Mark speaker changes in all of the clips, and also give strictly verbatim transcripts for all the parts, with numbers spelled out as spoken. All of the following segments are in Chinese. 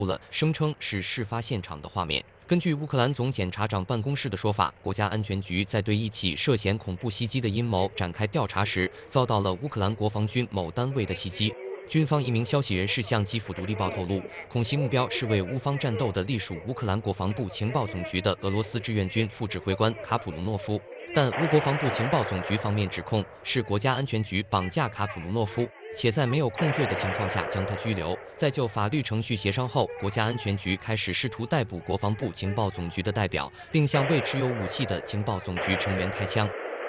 Speaker 1: 了声称是事发现场的画面。根据乌克兰总检察长办公室的说法，国家安全局在对一起涉嫌恐怖袭击的阴谋展开调查时，遭到了乌克兰国防军某单位的袭击。军方一名消息人士向基辅独立报透露，恐袭目标是为乌方战斗的隶属乌克兰国防部情报总局的俄罗斯志愿军副指挥官卡普卢诺夫。但乌国防部情报总局方面指控是国家安全局绑架卡普卢诺夫，且在没有控罪的情况下将他拘留。在就法律程序协商后，国家安全局开始试图逮捕国防部情报总局的代表，并向未持有武器的情报总局成员开枪。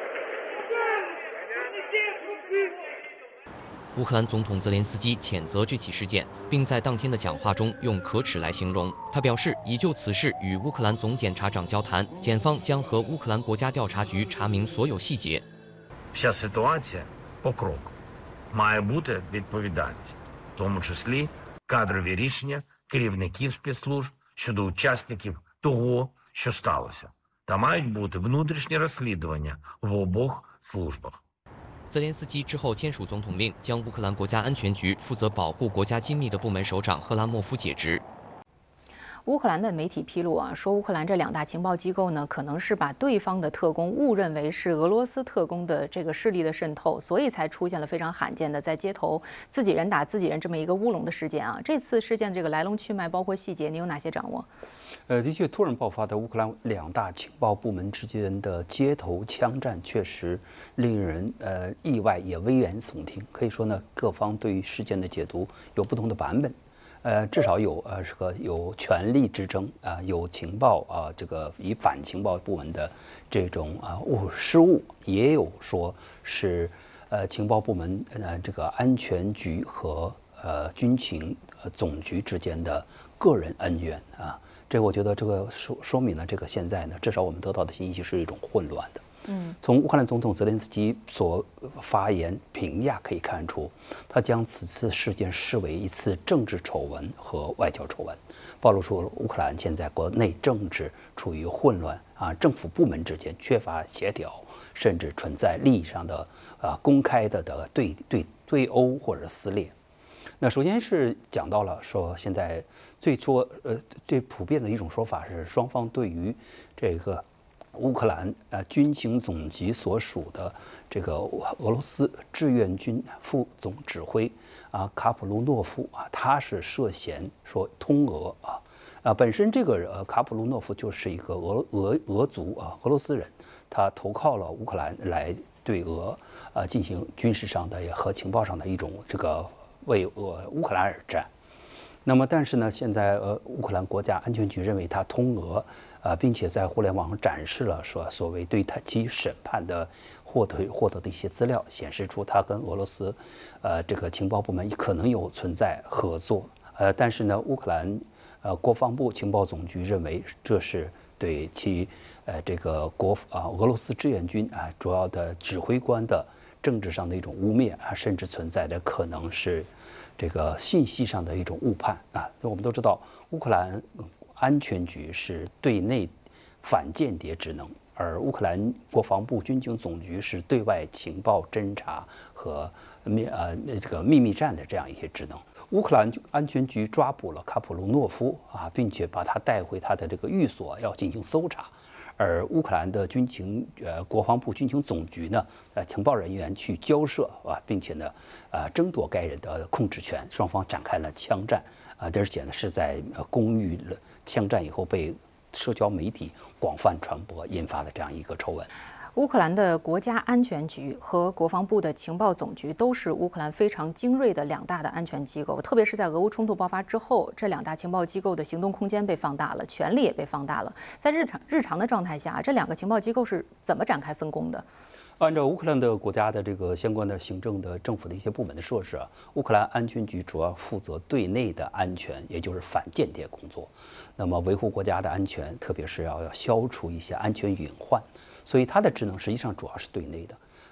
Speaker 1: 乌克兰总统泽连斯基谴责这起事件，并在当天的讲话中用可耻来形容。他表示，已就此事与乌克兰总检察长交谈，检方将和乌克兰国家调查局查明所有细节。
Speaker 2: Вся ситуація по кроку має бути відповідальність, в тому числі кадрові рішення керівників спецслужб щодо учасників того, що сталося, та мають бути внутрішні розслідування в обох службах.
Speaker 1: 泽连斯基之后签署总统令，将乌克兰国家安全局负责保护国家机密的部门首长赫拉莫夫解职。
Speaker 3: 乌克兰的媒体披露啊，说乌克兰这两大情报机构呢，可能是把对方的特工误认为是俄罗斯特工的这个势力的渗透，所以才出现了非常罕见的在街头自己人打自己人这么一个乌龙的事件啊。这次事件这个来龙去脉，包括细节，你有哪些掌握？
Speaker 4: 呃，的确，突然爆发的乌克兰两大情报部门之间的街头枪战，确实令人呃意外，也危言耸听。可以说呢，各方对于事件的解读有不同的版本。呃，至少有呃这个有权力之争啊、呃，有情报啊、呃，这个以反情报部门的这种啊误失误，也有说是呃情报部门呃这个安全局和呃军情呃总局之间的个人恩怨啊。这个我觉得这个说说明了这个现在呢，至少我们得到的信息是一种混乱的。嗯，从乌克兰总统泽连斯基所发言评价可以看出，他将此次事件视为一次政治丑闻和外交丑闻，暴露出乌克兰现在国内政治处于混乱啊，政府部门之间缺乏协调，甚至存在利益上的啊公开的的对对对殴或者撕裂。那首先是讲到了说，现在最初呃最普遍的一种说法是，双方对于这个乌克兰呃军情总局所属的这个俄罗斯志愿军副总指挥啊卡普卢诺夫啊，他是涉嫌说通俄啊啊，本身这个呃卡普卢诺夫就是一个俄俄俄族啊俄罗斯人，他投靠了乌克兰来对俄啊进行军事上的也和情报上的一种这个为俄乌克兰而战。那么，但是呢，现在呃，乌克兰国家安全局认为他通俄，呃，并且在互联网上展示了说所谓对他其审判的获得获得的一些资料，显示出他跟俄罗斯，呃，这个情报部门可能有存在合作。呃，但是呢，乌克兰呃国防部情报总局认为这是对其呃这个国啊俄罗斯志愿军啊主要的指挥官的政治上的一种污蔑啊，甚至存在的可能是这个信息上的一种误判啊。我们都知道，乌克兰安全局是对内反间谍职能，而乌克兰国防部军情总局是对外情报侦察和秘呃这个秘密战的这样一些职能。乌克兰安全局抓捕了卡普卢诺夫啊，并且把他带回他的这个寓所要进行搜查。而乌克兰的军情呃国防部军情总局呢，呃情报人员去交涉啊，并且呢，呃争夺该人的控制权，双方展开了枪战啊，而且呢是在呃公寓枪战以后被社交媒体广泛传播，引发的这样一个丑闻。
Speaker 3: 乌克兰的国家安全局和国防部的情报总局都是乌克兰非常精锐的两大的安全机构，特别是在俄乌冲突爆发之后，这两大情报机构的行动空间被放大了，权力也被放大了。在日常日常的状态下，这两个情报机构是怎么展开分工的？
Speaker 4: 按照乌克兰的国家的这个相关的行政的政府的一些部门的设置啊，乌克兰安全局主要负责对内的安全，也就是反间谍工作。那么维护国家的安全，特别是要要消除一些安全隐患，所以它的职能实际上主要是对内的。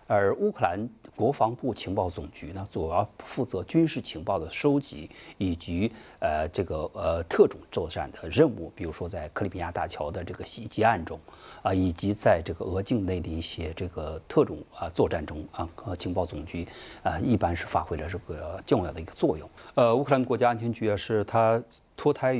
Speaker 4: 而乌克兰国防部情报总局呢，主要负责军事情报的收集以及呃这个呃特种作战的任务，比如说在克里米亚大桥的这个袭击案中，啊、呃，以及在这个俄境内的一些这个特种啊、呃、作战中啊，呃，情报总局啊、呃、一般是发挥了这个重要的一个作用。呃，乌克兰国家安全局啊，是它脱胎于